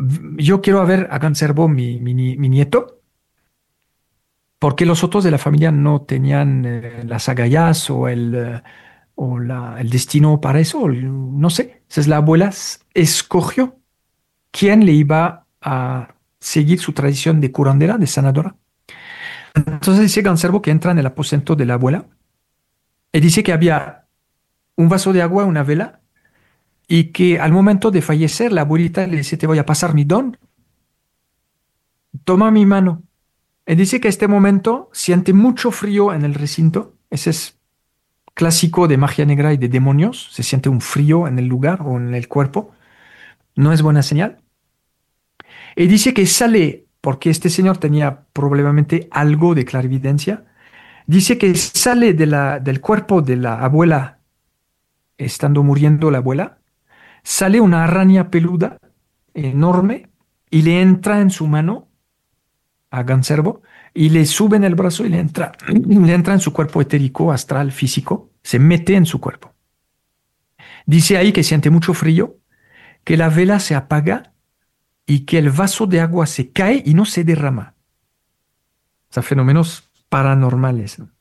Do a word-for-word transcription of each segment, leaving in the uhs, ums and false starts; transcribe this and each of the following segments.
yo quiero ver a Ganserbo, mi, mi, ni- mi nieto, porque los otros de la familia no tenían eh, las agallas o el, eh, o la- el destino para eso, o el- no sé. Entonces la abuela s- escogió quién le iba a seguir su tradición de curandera, de sanadora. Entonces dice Ganserbo que entra en el aposento de la abuela y dice que había un vaso de agua, una vela, y que al momento de fallecer la abuelita le dice, te voy a pasar mi don, toma mi mano. Y dice que este momento siente mucho frío en el recinto. Ese es clásico de magia negra y de demonios. Se siente un frío en el lugar o en el cuerpo. No es buena señal. Y dice que sale, porque este señor tenía probablemente algo de clarividencia. Dice que sale de la, del cuerpo de la abuela, estando muriendo la abuela, sale una araña peluda enorme y le entra en su mano a Ganservo y le sube en el brazo y le entra, le entra en su cuerpo etérico, astral, físico, se mete en su cuerpo. Dice ahí que siente mucho frío, que la vela se apaga y que el vaso de agua se cae y no se derrama. O sea, fenómenos paranormales, ¿no?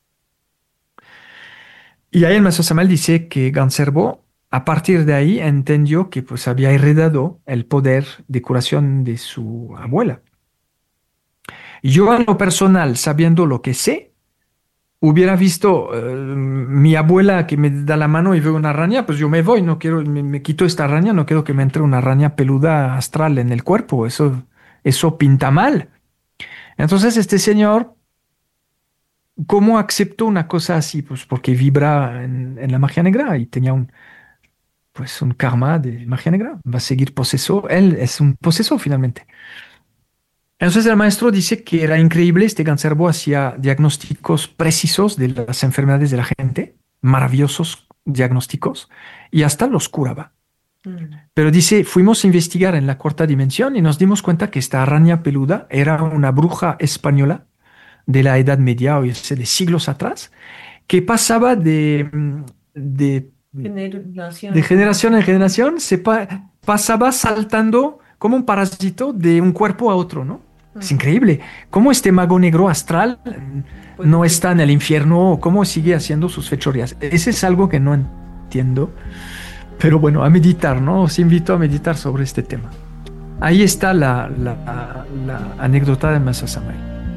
Y ahí el maestro Samuel dice que Ganservo, a partir de ahí, entendió que pues había heredado el poder de curación de su abuela. Yo, en lo personal, sabiendo lo que sé, hubiera visto eh, mi abuela que me da la mano y veo una araña, pues yo me voy, no quiero, me, me quito esta araña, no quiero que me entre una araña peluda astral en el cuerpo, eso, eso pinta mal. Entonces, este señor, ¿cómo aceptó una cosa así? Pues porque vibra en, en la magia negra y tenía un, pues un karma de magia negra. Va a seguir poseso. Él es un poseso finalmente. Entonces el maestro dice que era increíble. Este Ganservo hacía diagnósticos precisos de las enfermedades de la gente, maravillosos diagnósticos, y hasta los curaba. Mm. Pero dice, fuimos a investigar en la cuarta dimensión y nos dimos cuenta que esta araña peluda era una bruja española de la Edad Media, o sea, de siglos atrás, que pasaba de, mm, de, Generación de en generación en generación. generación, se pa- pasaba saltando como un parásito de un cuerpo a otro, ¿no? Es Ujú. increíble. ¿Cómo este mago negro astral mm, Puede no ser. está en el infierno o cómo sigue haciendo sus fechorías? Ese es algo que no entiendo. Pero bueno, a meditar, ¿no? Os invito a meditar sobre este tema. Ahí está la, la, la anécdota de Masa Samai.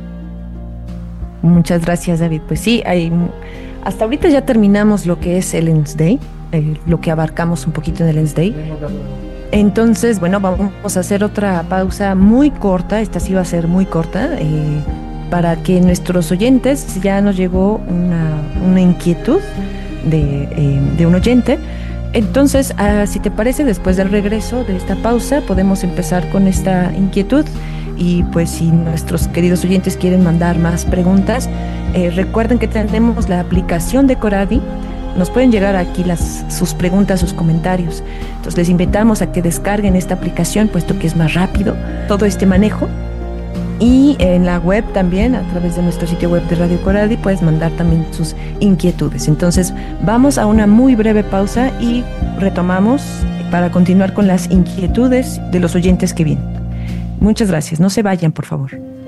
Muchas gracias, David. Pues sí, hay, hasta ahorita ya terminamos lo que es el Lens Day, eh, lo que abarcamos un poquito en el Lens Day. Entonces, bueno, vamos a hacer otra pausa muy corta, esta sí va a ser muy corta, eh, para que nuestros oyentes, ya nos llegó una, una inquietud de, eh, de un oyente. Entonces, ah, si te parece, después del regreso de esta pausa, podemos empezar con esta inquietud. Y pues si nuestros queridos oyentes quieren mandar más preguntas, eh, recuerden que tenemos la aplicación de Coradi. Nos pueden llegar aquí las, sus preguntas, sus comentarios. Entonces les invitamos a que descarguen esta aplicación, puesto que es más rápido todo este manejo. Y en la web también, a través de nuestro sitio web de Radio Coradi, puedes mandar también sus inquietudes. Entonces vamos a una muy breve pausa y retomamos para continuar con las inquietudes de los oyentes que vienen. Muchas gracias, no se vayan, por favor.